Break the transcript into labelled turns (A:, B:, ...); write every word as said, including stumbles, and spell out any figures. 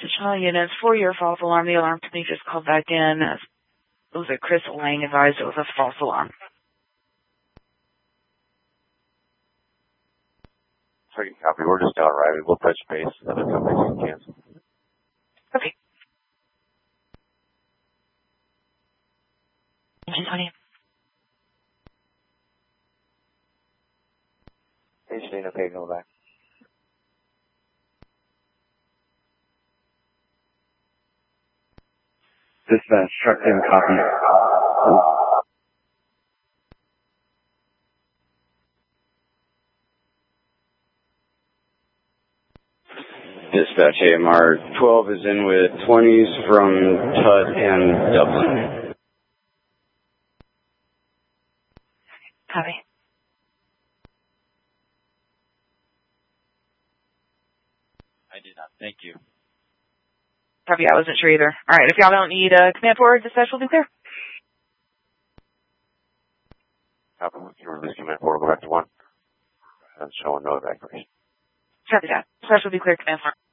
A: to Channel units, four-year false alarm. The alarm company just called back in. It was a Chris Lang advised it was a false alarm.
B: Second copy. We're just now arriving. We'll touch base. Other companies can cancel.
A: Okay. Engine twenty.
B: Hey, Shane. Okay, go back.
C: Dispatch, truck in, copy.
D: Dispatch, A M R twelve is in with twenties from Tut and Dublin.
A: Copy.
E: I did not. Thank you.
A: Copy, I wasn't sure either. All right, if y'all don't need a command forward, dispatch will be clear.
B: Copy. We can release command forward. Go back to one. And show no evacuation.
A: Copy that. Dispatch will be clear, command forward.